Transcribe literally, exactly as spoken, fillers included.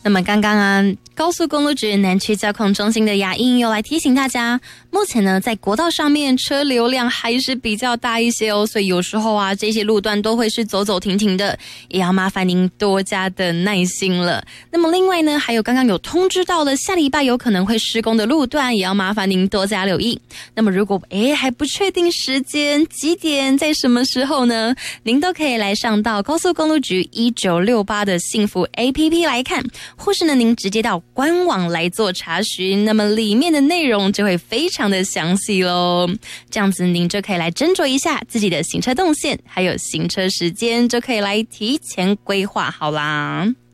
那么刚刚啊，高速公路局南区交控中心的雅英又来提醒大家，目前呢在国道上面车流量还是比较大一些哦，所以有时候啊这些路段都会是走走停停的，也要麻烦您多加的耐心了。那么另外呢，还有刚刚有通知到了下礼拜有可能会施工的路段，也要麻烦您多加留意。那么如果诶还不确定时间几点在什么时候呢，您都可以来上到高速公路局一九六八的幸福 A P P 来看，或是呢您直接到官网来做查询，那么里面的内容就会非常的详细咯。这样子您就可以来斟酌一下自己的行车动线还有行车时间，就可以来提前规划好啦。